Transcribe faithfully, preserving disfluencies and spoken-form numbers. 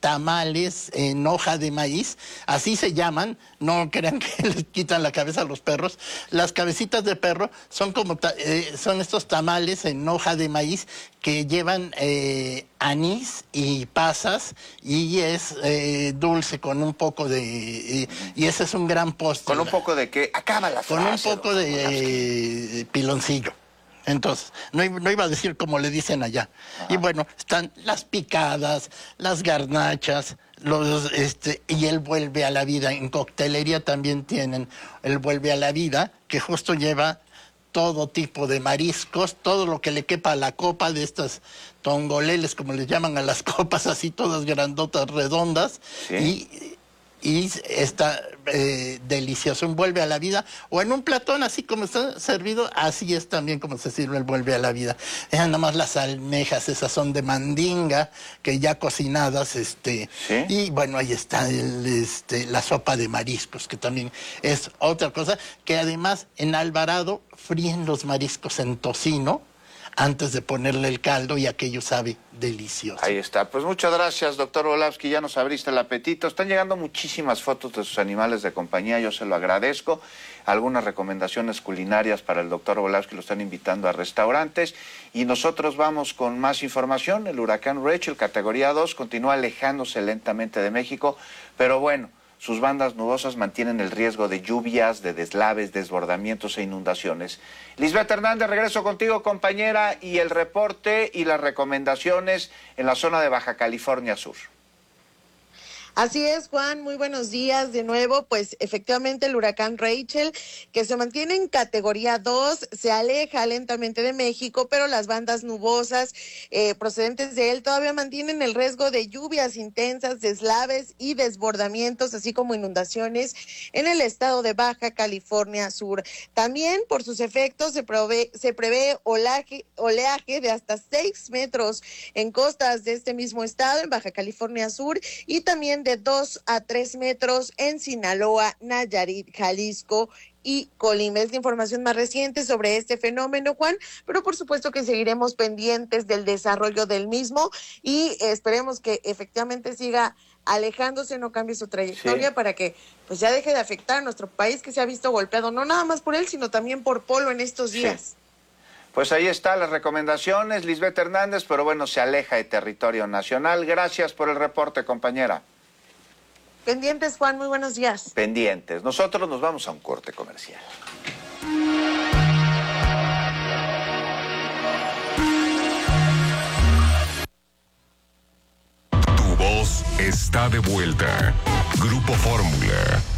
tamales en hoja de maíz, así se llaman, no crean que les quitan la cabeza a los perros. Las cabecitas de perro son como ta eh, son estos tamales en hoja de maíz que llevan eh, anís y pasas, y es eh, dulce con un poco de... Eh, y ese es un gran postre. ¿Con un poco de qué? Acaba la frase. Con un poco de eh, piloncillo. Entonces, no, no iba a decir como le dicen allá. Ajá. Y bueno, están las picadas, las garnachas, los, este, y él vuelve a la vida. En coctelería también tienen el vuelve a la vida, que justo lleva todo tipo de mariscos, todo lo que le quepa a la copa de estas tongoleles, como les llaman a las copas, así todas grandotas, redondas, ¿sí? y... y está eh, delicioso, un vuelve a la vida, o en un platón así como está servido, así es también como se sirve el vuelve a la vida. Es nada más las almejas, esas son de mandinga, que ya cocinadas, este, ¿sí? Y bueno, ahí está el, este, la sopa de mariscos, que también es otra cosa, que además en Alvarado fríen los mariscos en tocino, antes de ponerle el caldo, y aquello sabe delicioso. Ahí está. Pues muchas gracias, doctor Volavsky, ya nos abriste el apetito. Están llegando muchísimas fotos de sus animales de compañía, yo se lo agradezco. Algunas recomendaciones culinarias para el doctor Volavsky, lo están invitando a restaurantes. Y nosotros vamos con más información. El huracán Rachel, categoría dos, continúa alejándose lentamente de México, pero bueno, sus bandas nubosas mantienen el riesgo de lluvias, de deslaves, desbordamientos e inundaciones. Lisbeth Hernández, regreso contigo, compañera, y el reporte y las recomendaciones en la zona de Baja California Sur. Así es, Juan, muy buenos días de nuevo. Pues efectivamente el huracán Rachel, que se mantiene en categoría dos, se aleja lentamente de México, pero las bandas nubosas eh, procedentes de él todavía mantienen el riesgo de lluvias intensas, deslaves y desbordamientos, así como inundaciones en el estado de Baja California Sur. También por sus efectos se prevé, se prevé oleaje, oleaje de hasta seis metros en costas de este mismo estado, en Baja California Sur, y también de dos a tres metros en Sinaloa, Nayarit, Jalisco y Colima. Es la información más reciente sobre este fenómeno, Juan, pero por supuesto que seguiremos pendientes del desarrollo del mismo y esperemos que efectivamente siga alejándose, no cambie su trayectoria, sí, para que pues ya deje de afectar a nuestro país, que se ha visto golpeado no nada más por él, sino también por Polo en estos días. Sí. Pues ahí están las recomendaciones, Lisbeth Hernández, pero bueno, se aleja de territorio nacional. Gracias por el reporte, compañera. Pendientes, Juan, muy buenos días. Pendientes. Nosotros nos vamos a un corte comercial. Tu voz está de vuelta. Grupo Fórmula.